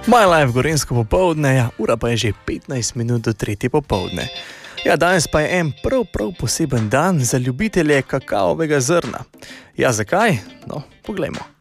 My Life Gorenjsko popoldne, ja, ura pa je že 15 minut do 3. popoldne. Ja, danes pa je en prav poseben dan za ljubitelje kakaovega zrna. Ja, zakaj? No, poglejmo.